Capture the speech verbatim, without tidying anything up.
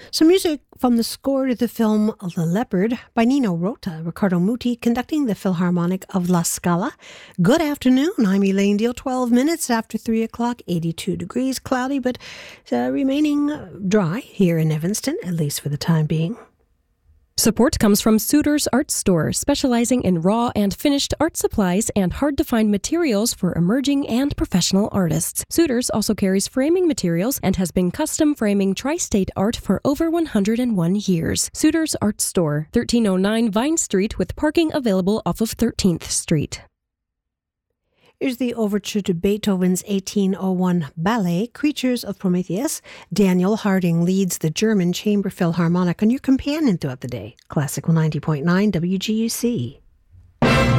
Some music from the score to the film The Leopard by Nino Rota, Riccardo Muti conducting the Philharmonic of La Scala. Good afternoon, I'm Elaine Deal, twelve minutes after three o'clock, eighty-two degrees, cloudy, but uh, remaining dry here in Evanston, at least for the time being. Support comes from Suitors Art Store, specializing in raw and finished art supplies and hard-to-find materials for emerging and professional artists. Suitors also carries framing materials and has been custom framing tri-state art for over one hundred one years. Suitors Art Store, thirteen oh nine Vine Street, with parking available off of thirteenth Street. Here's the overture to Beethoven's eighteen oh one ballet, Creatures of Prometheus. Daniel Harding leads the German Chamber Philharmonic on your companion throughout the day. Classical ninety point nine W G U C.